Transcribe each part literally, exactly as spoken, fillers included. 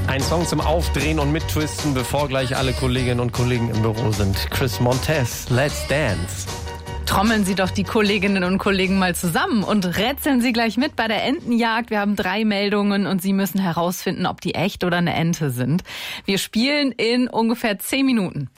Ein Song zum Aufdrehen und Mittwisten, bevor gleich alle Kolleginnen und Kollegen im Büro sind. Chris Montez, Let's Dance. Trommeln Sie doch die Kolleginnen und Kollegen mal zusammen und rätseln Sie gleich mit bei der Entenjagd. Wir haben drei Meldungen und Sie müssen herausfinden, ob die echt oder eine Ente sind. Wir spielen in ungefähr zehn Minuten.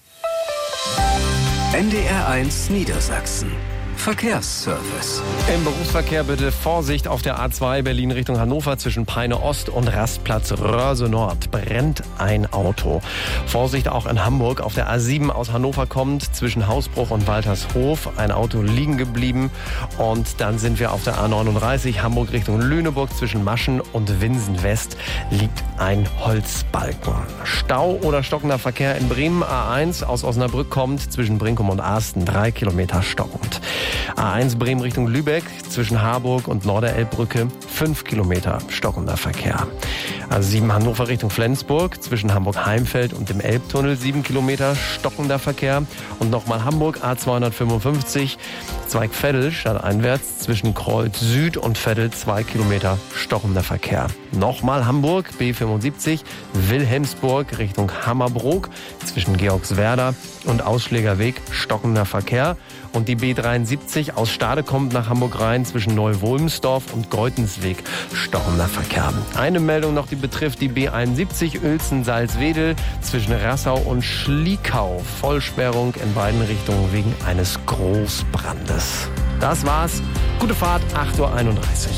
N D R eins Niedersachsen. Verkehrsservice. Im Berufsverkehr bitte Vorsicht auf der A zwei Berlin Richtung Hannover zwischen Peine Ost und Rastplatz Röhrse Nord. Brennt ein Auto. Vorsicht auch in Hamburg auf der A sieben aus Hannover kommt zwischen Hausbruch und Waltershof. Ein Auto liegen geblieben. Und dann sind wir auf der A neununddreißig Hamburg Richtung Lüneburg zwischen Maschen und Winsen West liegt ein Holzbalken. Stau oder stockender Verkehr in Bremen. A eins aus Osnabrück kommt zwischen Brinkum und Arsten. Drei Kilometer stockend. A eins Bremen Richtung Lübeck zwischen Harburg und Norderelbbrücke fünf Kilometer stockender Verkehr. A sieben Hannover Richtung Flensburg zwischen Hamburg-Heimfeld und dem Elbtunnel sieben Kilometer stockender Verkehr. Und nochmal Hamburg A zweihundertfünfundfünfzig Zweigveddel stadteinwärts zwischen Kreuz Süd und Veddel zwei Kilometer stockender Verkehr. Nochmal Hamburg B fünfundsiebzig Wilhelmsburg Richtung Hammerbrook zwischen Georgswerda und Ausschlägerweg stockender Verkehr. Und die B dreiundsiebzig aus Stade kommt nach Hamburg rein zwischen Neu-Wolmsdorf und Geutensweg stockender Verkehr. Eine Meldung noch, die betrifft die B einundsiebzig Uelzen-Salzwedel zwischen Rassau und Schliekau. Vollsperrung in beiden Richtungen wegen eines Großbrandes. Das war's. Gute Fahrt, acht Uhr einunddreißig.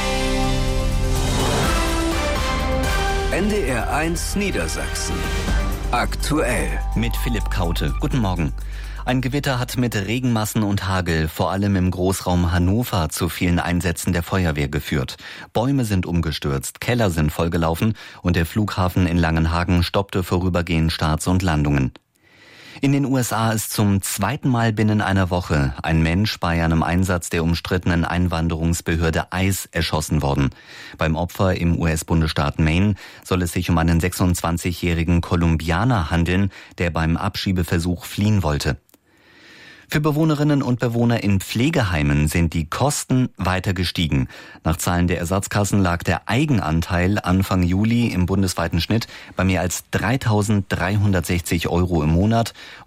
N D R eins Niedersachsen. Aktuell. Mit Philipp Kaute. Guten Morgen. Ein Gewitter hat mit Regenmassen und Hagel vor allem im Großraum Hannover zu vielen Einsätzen der Feuerwehr geführt. Bäume sind umgestürzt, Keller sind vollgelaufen und der Flughafen in Langenhagen stoppte vorübergehend Starts und Landungen. In den U S A ist zum zweiten Mal binnen einer Woche ein Mensch bei einem Einsatz der umstrittenen Einwanderungsbehörde ICE erschossen worden. Beim Opfer im U S-Bundesstaat Maine soll es sich um einen sechsundzwanzigjährigen Kolumbianer handeln, der beim Abschiebeversuch fliehen wollte. Für Bewohnerinnen und Bewohner in Pflegeheimen sind die Kosten weiter gestiegen. Nach Zahlen der Ersatzkassen lag der Eigenanteil Anfang Juli im bundesweiten Schnitt bei mehr als dreitausenddreihundertsechzig Euro im Monat